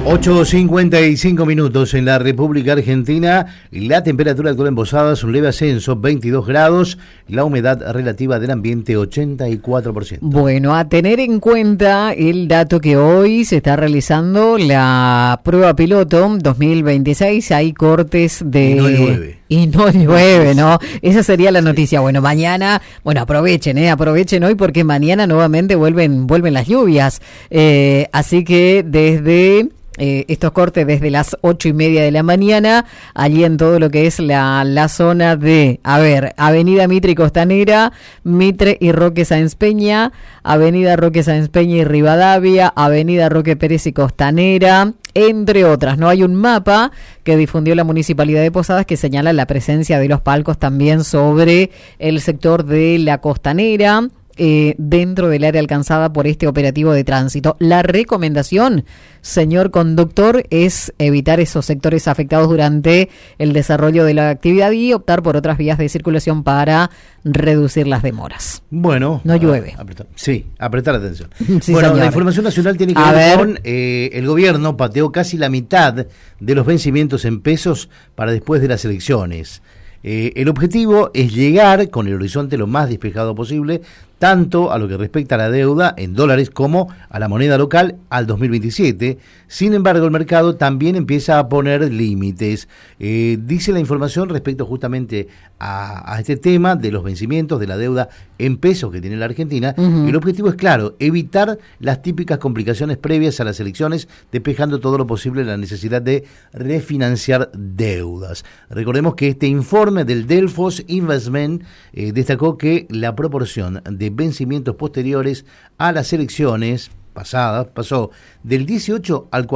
8:55 en la República Argentina. La temperatura actual en Posadas, un leve ascenso, 22 grados. La humedad relativa del ambiente, 84%. Bueno, a tener en cuenta el dato que hoy se está realizando la prueba piloto 2026. Hay cortes de... Y no llueve, ¿no? Esa sería la noticia. Bueno, mañana, aprovechen hoy porque mañana nuevamente vuelven las lluvias. Así que desde... estos cortes desde las 8:30 de la mañana, allí en todo lo que es la zona de, Avenida Mitre y Costanera, Mitre y Roque Sáenz Peña, Avenida Roque Sáenz Peña y Rivadavia, Avenida Roque Pérez y Costanera, entre otras. No hay un mapa que difundió la Municipalidad de Posadas que señala la presencia de los palcos también sobre el sector de la Costanera, dentro del área alcanzada por este operativo de tránsito. La recomendación, señor conductor, es evitar esos sectores afectados durante el desarrollo de la actividad y optar por otras vías de circulación para reducir las demoras. Bueno, no llueve. Apretar atención. Sí, bueno, señor. La información nacional tiene que ver con el gobierno pateó casi la mitad de los vencimientos en pesos para después de las elecciones. El objetivo es llegar con el horizonte lo más despejado posible, tanto a lo que respecta a la deuda en dólares como a la moneda local al 2027. Sin embargo, el mercado también empieza a poner límites. Dice la información respecto justamente a este tema de los vencimientos de la deuda en pesos que tiene la Argentina. Uh-huh. El objetivo es claro, evitar las típicas complicaciones previas a las elecciones, despejando todo lo posible la necesidad de refinanciar deudas. Recordemos que este informe del Delfos Investment destacó que la proporción de vencimientos posteriores a las elecciones pasadas pasó del 18 al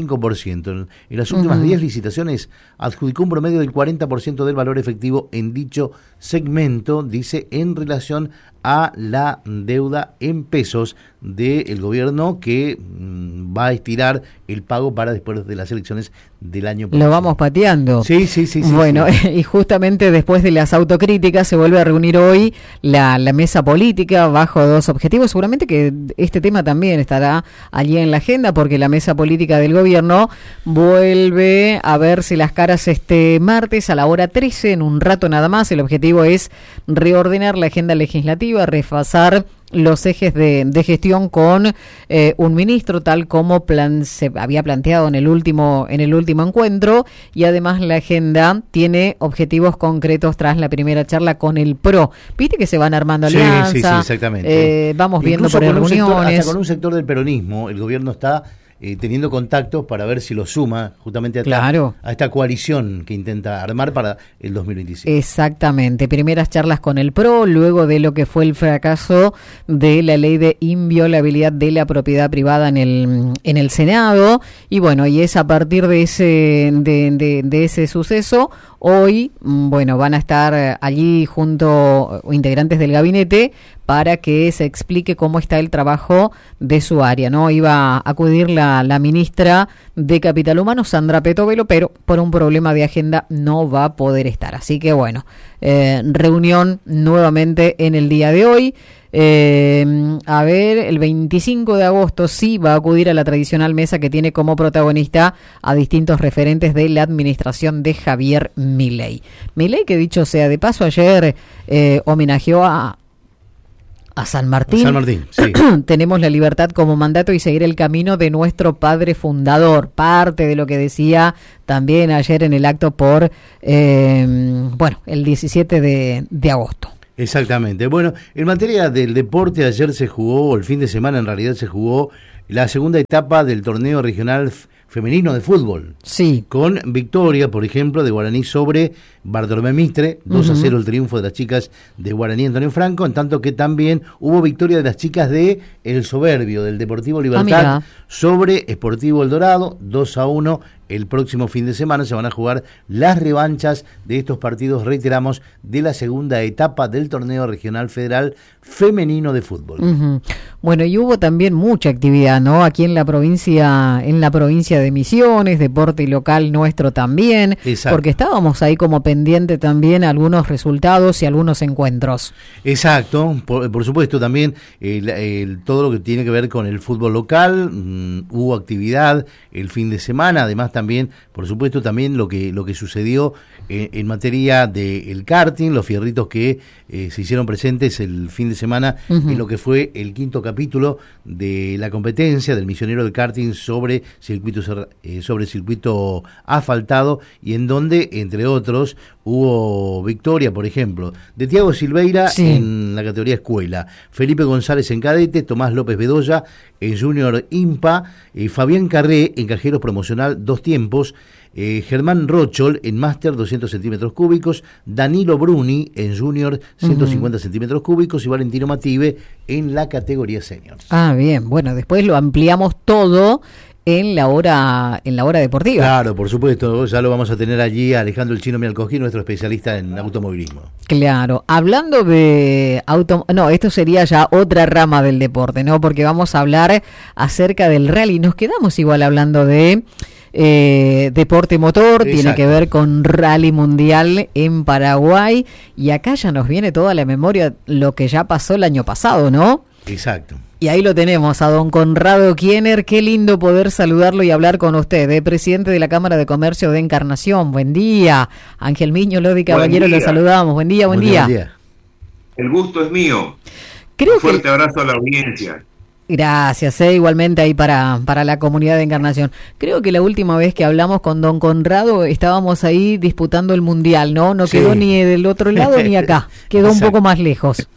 45%. En las últimas 10 licitaciones adjudicó un promedio del 40% del valor efectivo en dicho segmento, dice, en relación a la deuda en pesos del gobierno que va a estirar el pago para después de las elecciones del año próximo. Lo vamos pateando. Sí. Bueno, y justamente después de las autocríticas se vuelve a reunir hoy la mesa política bajo dos objetivos. Seguramente que este tema también estará allí en la agenda porque la mesa política del gobierno vuelve a verse las caras este martes a la hora 13, en un rato nada más. El objetivo es reordenar la agenda legislativa, refasar los ejes de gestión con un ministro, tal como se había planteado en el último encuentro, y además la agenda tiene objetivos concretos tras la primera charla con el PRO. Viste que se van armando alianzas. Sí, exactamente. Vamos viendo incluso por reuniones. Hasta con un sector del peronismo, el gobierno está teniendo contactos para ver si lo suma justamente a esta coalición que intenta armar para el 2027. Exactamente, primeras charlas con el PRO, luego de lo que fue el fracaso de la ley de inviolabilidad de la propiedad privada en el Senado, y bueno, y es a partir de ese suceso. Hoy, van a estar allí junto integrantes del gabinete para que se explique cómo está el trabajo de su área, ¿no? Iba a acudir la ministra de Capital Humano, Sandra Petovelo, pero por un problema de agenda no va a poder estar. Así que reunión nuevamente en el día de hoy. El 25 de agosto sí va a acudir a la tradicional mesa que tiene como protagonista a distintos referentes de la administración de Javier Milei. Milei, que dicho sea de paso, ayer homenajeó a San Martín. Sí. Tenemos la libertad como mandato y seguir el camino de nuestro padre fundador. Parte de lo que decía también ayer en el acto por el 17 de agosto. Exactamente. Bueno, en materia del deporte, ayer se jugó, el fin de semana en realidad se jugó la segunda etapa del torneo regional femenino de fútbol. Sí. Con victoria, por ejemplo, de Guaraní sobre Bartolomé Mitre, 2-0 el triunfo de las chicas de Guaraní Antonio Franco, en tanto que también hubo victoria de las chicas de El Soberbio, del Deportivo Libertad, sobre Sportivo El Dorado, 2-1 el próximo fin de semana se van a jugar las revanchas de estos partidos, reiteramos, de la segunda etapa del torneo regional federal femenino de fútbol. Uh-huh. Bueno, y hubo también mucha actividad, ¿no? Aquí en la provincia de Misiones, deporte local nuestro también. Exacto. Porque estábamos ahí como pendiente también algunos resultados y algunos encuentros. Exacto, por supuesto también todo lo que tiene que ver con el fútbol local, hubo actividad el fin de semana, además también, por supuesto, también lo que sucedió en materia del karting, los fierritos que se hicieron presentes el fin de semana en lo que fue el quinto capítulo de la competencia del misionero del karting sobre circuito asfaltado, y en donde, entre otros, hubo victoria, por ejemplo, de Tiago Silveira en la categoría escuela, Felipe González en cadete, Tomás López Bedoya en junior IMPA, Fabián Carré en cajeros promocional 2 tiempos, Germán Rochol en máster 200 centímetros cúbicos, Danilo Bruni en junior 150 centímetros cúbicos y Valentino Mative en la categoría senior. Ah, bien, bueno, después lo ampliamos todo en la hora deportiva. Claro, por supuesto, ya lo vamos a tener allí a Alejandro el Chino Mialcojí, nuestro especialista en automovilismo. Claro, hablando de esto sería ya otra rama del deporte, ¿no? Porque vamos a hablar acerca del rally. Nos quedamos igual hablando de deporte motor. Exacto. Tiene que ver con Rally Mundial en Paraguay, y acá ya nos viene toda la memoria lo que ya pasó el año pasado, ¿no? Exacto. Y ahí lo tenemos, a don Conrado Kiener. Qué lindo poder saludarlo y hablar con usted, presidente de la Cámara de Comercio de Encarnación. Buen día. Ángel Miño, Lodi Caballero, lo saludamos. Buen día, buen día. El gusto es mío. Un fuerte abrazo a la audiencia. Gracias, igualmente ahí para la comunidad de Encarnación. Creo que la última vez que hablamos con don Conrado estábamos ahí disputando el Mundial, ¿no? No quedó ni del otro lado ni acá, quedó un poco más lejos.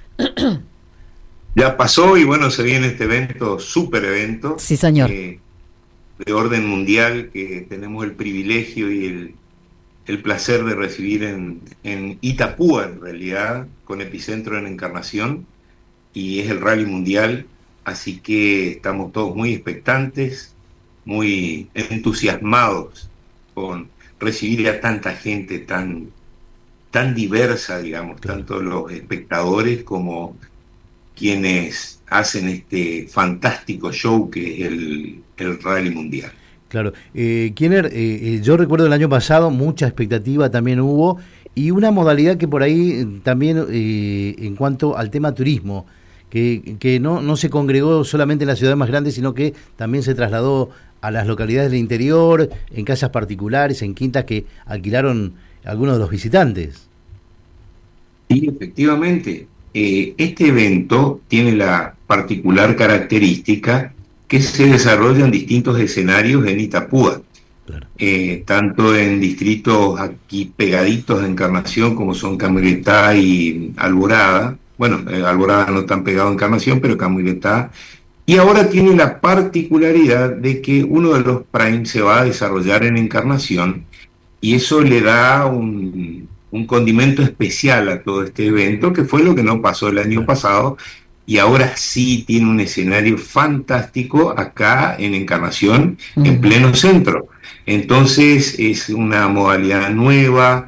Ya pasó, y bueno, se viene este evento, súper evento. Sí, señor. De orden mundial, que tenemos el privilegio y el placer de recibir en Itapúa, en realidad, con epicentro en Encarnación, y es el Rally Mundial. Así que estamos todos muy expectantes, muy entusiasmados con recibir a tanta gente tan diversa, digamos, claro. Tanto los espectadores como quienes hacen este fantástico show que es el Rally Mundial. Claro. Kiener, yo recuerdo el año pasado mucha expectativa también hubo, y una modalidad que por ahí también en cuanto al tema turismo, que no se congregó solamente en las ciudades más grandes, sino que también se trasladó a las localidades del interior, en casas particulares, en quintas que alquilaron algunos de los visitantes. Sí, efectivamente. Este evento tiene la particular característica que se desarrolla en distintos escenarios en Itapúa. Claro. Tanto en distritos aquí pegaditos a Encarnación, como son Camuretá y Alborada. Bueno, Alborada no tan pegado a Encarnación, pero Camuretá. Y ahora tiene la particularidad de que uno de los Prime se va a desarrollar en Encarnación, y eso le da un condimento especial a todo este evento, que fue lo que no pasó el año pasado, y ahora sí tiene un escenario fantástico acá en Encarnación, en pleno centro. Entonces es una modalidad nueva,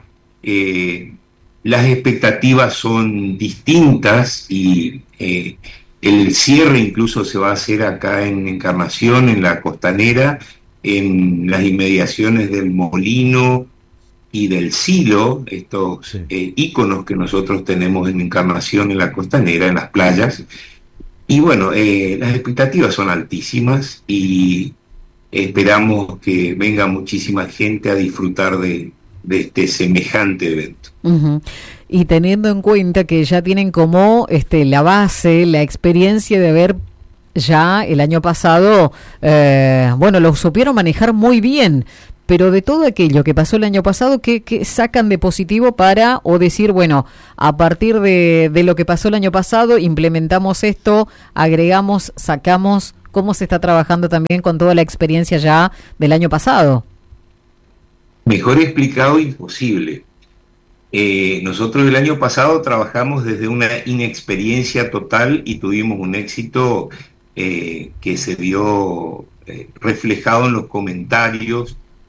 las expectativas son distintas, y el cierre incluso se va a hacer acá en Encarnación, en la Costanera, en las inmediaciones del Molino y del Silo, estos íconos que nosotros tenemos en Encarnación, en la Costanera, en las playas. Y bueno, las expectativas son altísimas, y esperamos que venga muchísima gente a disfrutar de este semejante evento. Uh-huh. Y teniendo en cuenta que ya tienen como la base, la experiencia de haber ya el año pasado, lo supieron manejar muy bien, pero de todo aquello que pasó el año pasado, ¿qué sacan de positivo para, o decir, bueno, a partir de lo que pasó el año pasado, implementamos esto, agregamos, sacamos? ¿Cómo se está trabajando también con toda la experiencia ya del año pasado? Mejor explicado imposible. Nosotros el año pasado trabajamos desde una inexperiencia total, y tuvimos un éxito que se vio reflejado en los comentarios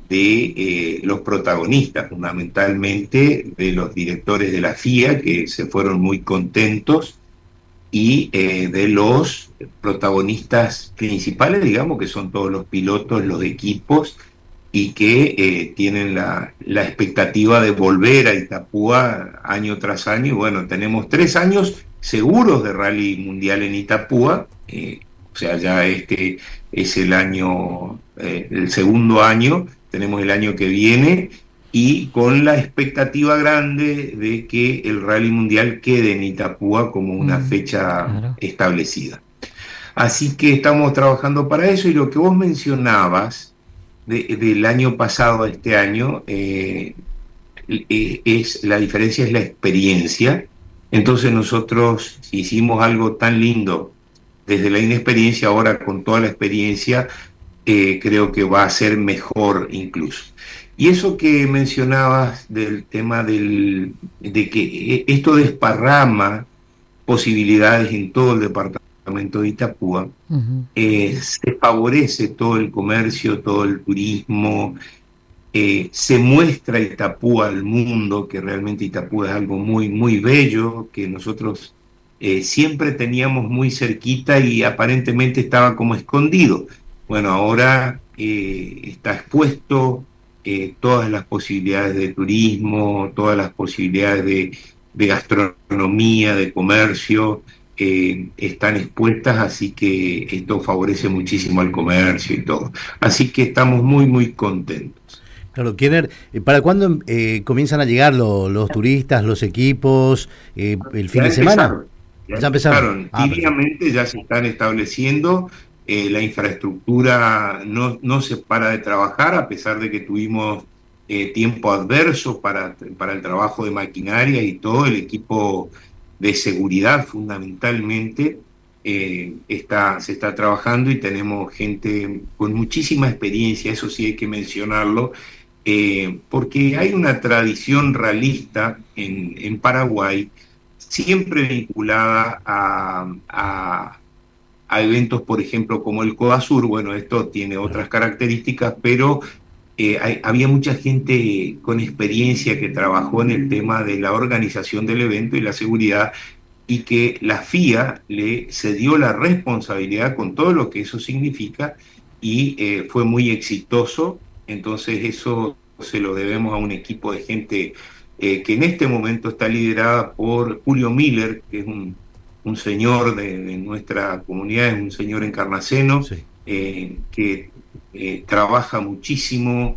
de los protagonistas, fundamentalmente de los directores de la FIA, que se fueron muy contentos, y de los protagonistas principales, digamos, que son todos los pilotos, los equipos, y que tienen la expectativa de volver a Itapúa año tras año. Y bueno, tenemos 3 años seguros de rally mundial en Itapúa, o sea, ya este es el año, el segundo año, tenemos el año que viene, y con la expectativa grande de que el rally mundial quede en Itapúa como una fecha establecida. Así que estamos trabajando para eso, y lo que vos mencionabas del año pasado a este año, la diferencia es la experiencia. Entonces nosotros hicimos algo tan lindo desde la inexperiencia, ahora con toda la experiencia creo que va a ser mejor incluso. Y eso que mencionabas del tema de que esto desparrama posibilidades en todo el departamento de Itapúa, se favorece todo el comercio, todo el turismo, se muestra Itapúa al mundo, que realmente Itapúa es algo muy, muy bello, que nosotros siempre teníamos muy cerquita y aparentemente estaba como escondido. Bueno, ahora está expuesto, todas las posibilidades de turismo, todas las posibilidades de gastronomía, de comercio, están expuestas, así que esto favorece muchísimo al comercio y todo. Así que estamos muy, muy contentos. Claro, Kiener, ¿para cuándo comienzan a llegar los turistas, los equipos, el fin de semana? Ya empezaron. Tibiamente ya se están estableciendo. La infraestructura no se para de trabajar, a pesar de que tuvimos tiempo adverso para el trabajo de maquinaria y todo. El equipo de seguridad fundamentalmente se está trabajando, y tenemos gente con muchísima experiencia, eso sí hay que mencionarlo, porque hay una tradición ralista en Paraguay siempre vinculada a eventos, por ejemplo, como el Codasur. Bueno, esto tiene otras características, pero había mucha gente con experiencia que trabajó en el tema de la organización del evento y la seguridad, y que la FIA le cedió la responsabilidad con todo lo que eso significa, y fue muy exitoso. Entonces eso se lo debemos a un equipo de gente que en este momento está liderada por Julio Miller, que es un señor de nuestra comunidad, es un señor encarnaceno, sí, que trabaja muchísimo,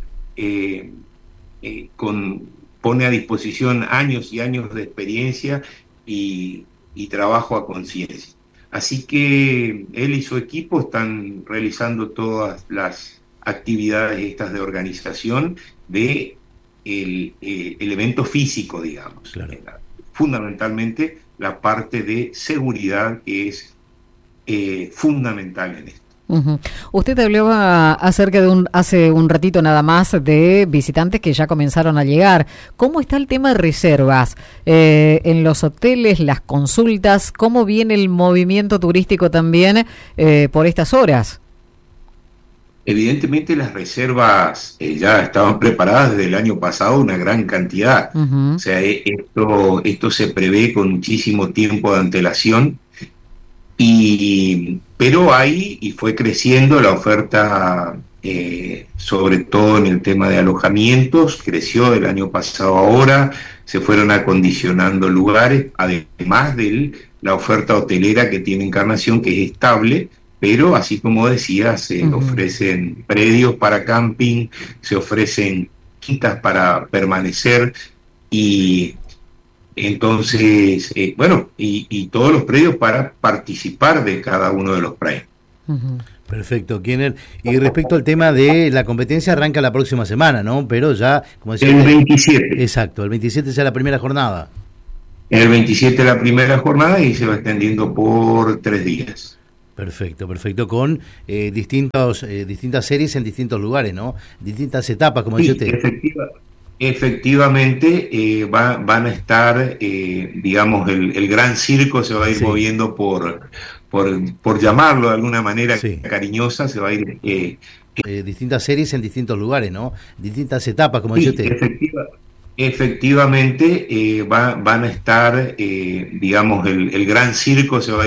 pone a disposición años y años de experiencia y trabajo a conciencia. Así que él y su equipo están realizando todas las actividades estas de organización de el evento físico, digamos. Claro. Fundamentalmente la parte de seguridad, que es fundamental en esto. Usted hablaba acerca de hace un ratito nada más de visitantes que ya comenzaron a llegar. ¿Cómo está el tema de reservas en los hoteles, las consultas? ¿Cómo viene el movimiento turístico también por estas horas? Evidentemente las reservas ya estaban preparadas desde el año pasado, una gran cantidad. O sea, esto se prevé con muchísimo tiempo de antelación, pero ahí y fue creciendo la oferta, sobre todo en el tema de alojamientos, creció del año pasado a ahora, se fueron acondicionando lugares, además de la oferta hotelera que tiene Encarnación, que es estable. Pero así como decía, se ofrecen predios para camping, se ofrecen quintas para permanecer, y entonces, y todos los predios para participar de cada uno de los premios. Perfecto, Kiener. Y respecto al tema de la competencia, arranca la próxima semana, ¿no? Pero ya, como decía... El 27. Exacto, el 27 ya la primera jornada. El 27 la primera jornada, y se va extendiendo por 3 días. Perfecto, con distintas series en distintos lugares, ¿no? Distintas etapas, como dice usted. Efectivamente, van a estar, digamos, el gran circo se va a ir moviendo por llamarlo de alguna manera cariñosa, se va a ir distintas series en distintos lugares, ¿no? Distintas etapas, como dice usted. Efectivamente, van a estar, digamos, el gran circo se va a